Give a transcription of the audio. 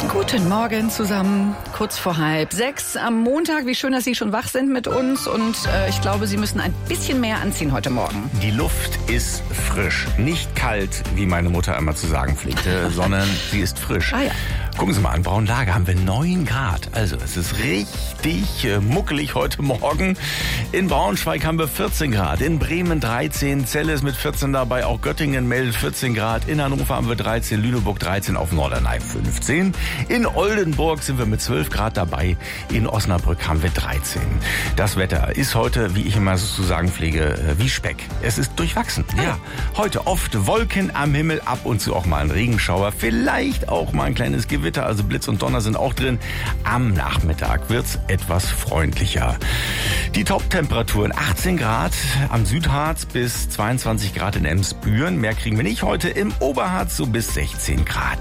Guten Morgen zusammen, kurz vor 5:30 am Montag. Wie schön, dass Sie schon wach sind mit uns und ich glaube, Sie müssen ein bisschen mehr anziehen heute Morgen. Die Luft ist frisch, nicht kalt, wie meine Mutter immer zu sagen pflegte, sondern sie ist frisch. Ah ja. Gucken Sie mal, in Braunlage haben wir 9 Grad. Also es ist richtig muckelig heute Morgen. In Braunschweig haben wir 14 Grad, in Bremen 13, Celle ist mit 14 dabei, auch Göttingen meldet 14 Grad, in Hannover haben wir 13, Lüneburg 13, auf Norderney 15. In Oldenburg sind wir mit 12 Grad dabei, in Osnabrück haben wir 13. Das Wetter ist heute, wie ich immer so zu sagen pflege, wie Speck. Es ist durchwachsen. Ja, heute oft Wolken am Himmel, ab und zu auch mal ein Regenschauer, vielleicht auch mal ein kleines Gewitter, also Blitz und Donner sind auch drin. Am Nachmittag wird's etwas freundlicher. Die Top-Temperaturen 18 Grad am Südharz bis 22 Grad in Emsbüren. Mehr kriegen wir nicht heute. Im Oberharz so bis 16 Grad.